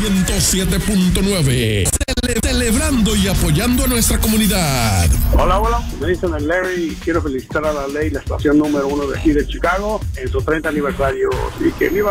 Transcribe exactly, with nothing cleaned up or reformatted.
ciento siete punto nueve. Cele- celebrando y apoyando a nuestra comunidad. Hola, hola, me dicen el Larry y quiero felicitar a La Ley, la estación número uno de aquí de Chicago, en su treinta aniversario. Y que viva